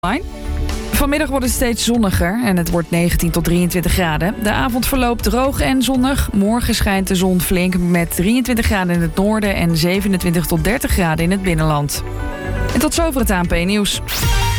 Vanmiddag wordt het steeds zonniger en het wordt 19 tot 23 graden. De avond verloopt droog en zonnig. Morgen schijnt de zon flink met 23 graden in het noorden en 27 tot 30 graden in het binnenland. En tot zover het ANP-nieuws.